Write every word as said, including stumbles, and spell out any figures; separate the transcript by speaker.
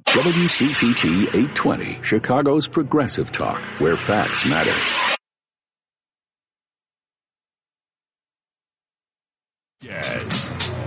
Speaker 1: W C P T eight twenty, Chicago's progressive talk, where facts matter.
Speaker 2: Yes.